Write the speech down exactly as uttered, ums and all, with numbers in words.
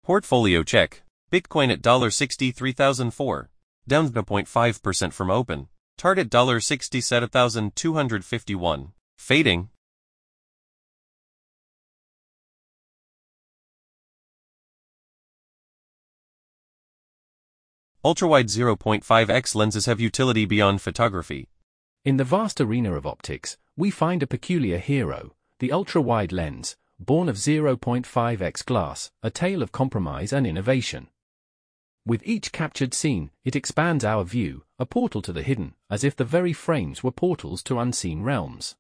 Portfolio check. Bitcoin at sixty-three thousand four dollars, down zero point five percent from open. Target sixty-seven thousand two hundred fifty-one. Fading. Ultrawide zero point five x lenses have utility beyond photography. In the vast arena of optics, we find a peculiar hero, the ultra-wide lens, born of zero point five x glass, a tale of compromise and innovation. With each captured scene, it expands our view, a portal to the hidden, as if the very frames were portals to unseen realms.